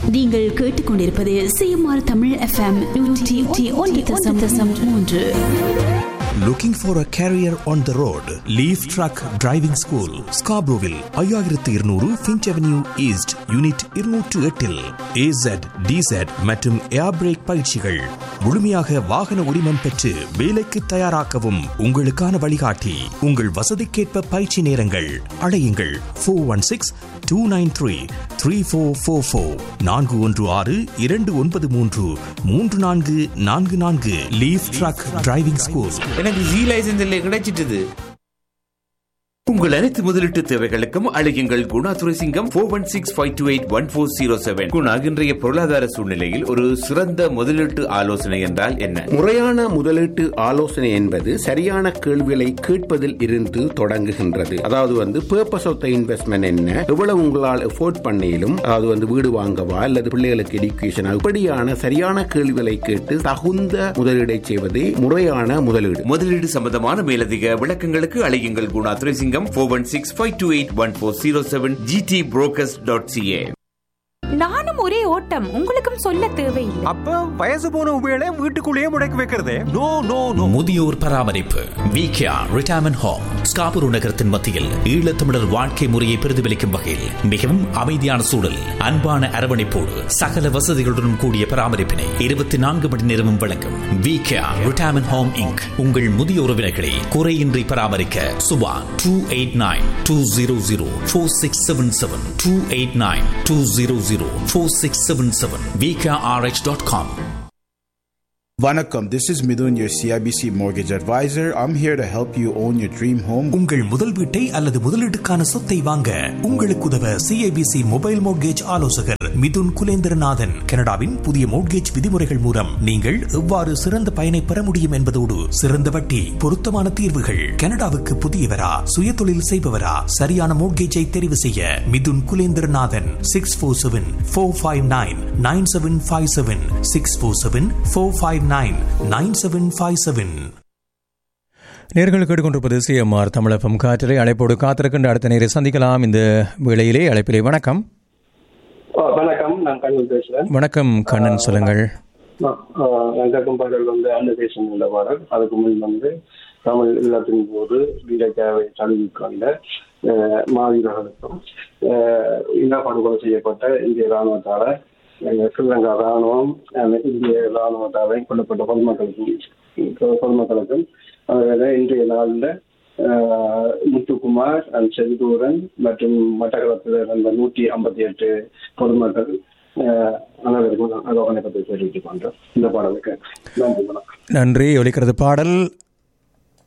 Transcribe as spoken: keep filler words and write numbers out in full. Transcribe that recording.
நீங்கள் கேட்டுக்கொண்டிருப்பது CMR Tamil FM நூற்றி ஒன்று தசம் மூன்று. Looking for a career on the road? Leaf Truck Driving School, Scarboroughville, ஐயாயிரத்து இருநூறு Finch Avenue East, Unit இருநூற்று எட்டில் A Z, D Z மற்றும் ஏர் பிரேக் பயிற்சிகள். முழுமையாக வாகன உரிமம் பெற்று வேலைக்கு தயாராக்கவும் உங்களுக்கான வழிகாட்டி. உங்கள் வசதிக்கேற்ப பயிற்சி நேரங்கள். அழையுங்கள் four one six two nine three three four four four நான்கு ஒன்று ஆறு இரண்டு ஒன்பது மூன்று மூன்று நான்கு நான்கு நான்கு. Leaf drug driving school. எனக்கு ஜி லைசன்ஸ் இல்லை கிடைச்சிட்டது. உங்கள் அனைத்து முதலீட்டு தேவைகளுக்கும் அழையுங்கள் Guna Thuraisingam four one six five two eight one four zero seven. Guna, இன்றைய பொருளாதார சூழ்நிலையில் ஒரு சிறந்த முதலீட்டு ஆலோசனை என்றால் என்ன? முறையான முதலீட்டு ஆலோசனை என்பது சரியான கேள்விகளை கேட்பதில் இருந்து தொடங்குகின்றது. அதாவது வந்து பர்பஸ் ஆஃப் த இன்வெஸ்ட்மெண்ட் என்ன, எவ்வளவு உங்களால் எஃபோர்ட் பண்ணிலும், அதாவது வந்து வீடு வாங்கவா அல்லது பிள்ளைகளுக்கு எஜுகேஷன், இப்படியான சரியான கேள்விகளை கேட்டு தகுந்த முதலீடை செய்வதே முறையான முதலீடு. முதலீடு சம்பந்தமான மேலதிக விளக்கங்களுக்கு அழையுங்கள் Guna Thuraisingam four one six five two eight one four zero seven g t brokers dot c a. நானும் ஒரே ஓட்டம், உங்களுக்கும் சொல்ல தேவையில்லை. அப்ப வயசு போன உபயோக வீட்டுக்குள்ளேயே முடக்கி வைக்கிறதே நோ நோ நோ. முதியோர் பராமரிப்பு விகேஆர் ரிட்டையர்மென்ட் ஹோம் ஸ்காபுரு நகரத்தின் மத்தியில் ஈழத்தமிழர் வாழ்க்கை முறையை பிரதிபலிக்கும் வகையில் மிகவும் அமைதியான சூழல், அன்பான அரவணைப்போடு சகல வசதிகளுடன் கூடிய பராமரிப்பினை இருபத்தி நான்கு மணி நேரமும் வழங்கும் விகேஆர் ரிட்டையர்மென்ட் ஹோம் இன்க். உங்கள் முதிய உறவினர்களை குறையின்றி பராமரிக்க Subha two eight nine two zero zero four six seven seven two eight nine two zero zero four six seven seven v k r h dot com. Vanakkam, this is Midun, your C I B C mortgage advisor. I'm here to help you own your dream home. உங்கள் முதல் வீட்டை அல்லது முதலீட்டுக்கான சொத்தை வாங்க உங்களுக்கு உதவ C I B C mobile mortgage ஆலோசகர் மிதுன் குலேந்திரநாதன். கனடாவின் புதிய மோட்கேஜ் விதிமுறைகள் மூலம் நீங்கள் எவ்வாறு சிறந்த பயனை பெற முடியும் என்பதோடு சிறந்த வட்டி, பொருத்தமான தீர்வுகள். கனடாவுக்கு புதியவரா, சுய தொழில் செய்பவரா, சரியான மோட்கேஜை தெரிவு செய்ய Mithun Kulendranathan six four seven four five nine nine seven five seven six four seven four five nine nine seven five seven. நேர்கள் கேட்டுக்கொண்டிருப்பது சிஎம்ஆர் தமிழகம் காற்றிலே அழைப்போடு காத்திருக்கின்ற அடுத்த நேரை சந்திக்கலாம். இந்த வேளையிலே அழைப்பிலே வணக்கம். வணக்கம், நான் கண்ணன் பேசுறேன். வணக்கம் கண்ணன், சொல்லுங்கள். கேட்கும் பாடல் வந்து அந்த தேசம் உள்ள பாடல். அதுக்கு முன் வந்து தமிழ் இல்லத்தின் போது வீரக்காவை தழுவிக்கொண்ட மாவீரர்களுக்கும் இனப்படுகொலை செய்யப்பட்ட இந்திய இராணுவத்தால ஸ்ரீலங்கா ராணுவம் இந்திய ராணுவத்தாலை கொல்லப்பட்ட பொதுமக்களுக்கும் பொதுமக்களுக்கும் இன்றைய நாளில் முத்துக்குமார் அண்ட் செந்தூரன் மற்றும் மட்டக்களத்தில் இருந்த நூற்றி ஐம்பத்தி எட்டு பொதுமக்கள் அனைவருக்கும் வணக்கத்தை தெரிவித்துக் கொண்டோம். இந்த பாடலுக்கு நன்றி. நன்றி. ஒலிக்கிறது பாடல்